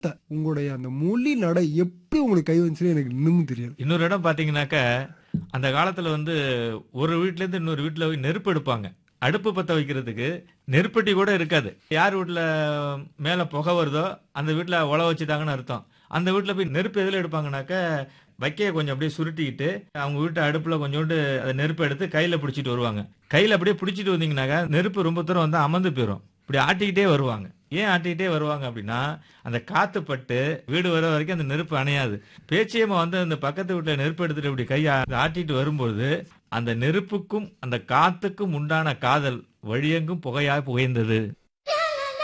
உங்களுடைய அந்த மொழி நடை எப்படி உங்களுக்கு கை வந்துச்சுன்னு எனக்கு இன்னமும் தெரியாது. இன்னொரு இடம் பாத்தீங்கன்னாக்க, அந்த காலத்துல வந்து ஒரு வீட்ல இருந்து இன்னொரு வீட்ல போய் நெருப்பு எடுப்பாங்க. அடுப்பு பத்த வைக்கிறதுக்கு நெருப்பெட்டி கூட இருக்காது. யார் வீட்ல மேல புகை வருதோ அந்த வீட்ல உழ வச்சுட்டாங்கன்னு அர்த்தம். அந்த வீட்ல போய் நெருப்பு எதுல எடுப்பாங்கனாக்க, வைக்கைய கொஞ்சம் அப்படியே சுருட்டிக்கிட்டு அவங்க வீட்டு அடுப்புல கொஞ்சோண்டு அந்த நெருப்பு எடுத்து கையில பிடிச்சிட்டு வருவாங்க. கையில அப்படியே பிடிச்சிட்டு வந்தீங்கன்னாக்க நெருப்பு ரொம்ப தூரம் வந்து அமர்ந்து போயிரும். இப்படி ஆட்டிக்கிட்டே வருவாங்க. ஏன் ஆட்டிக்கிட்டே வருவாங்க அப்படின்னா, அந்த காத்து பட்டு வீடு வர வரைக்கும் அந்த நெருப்பு அணையாது. பேச்சியம்மா வந்து அந்த பக்கத்து வீட்டுல நெருப்பு எடுத்துட்டு இப்படி கையை ஆட்டிட்டு வரும்போது அந்த நெருப்புக்கும் அந்த காத்துக்கும் உண்டான காதல் வழியெங்கும் புகையாய் புகைந்தது.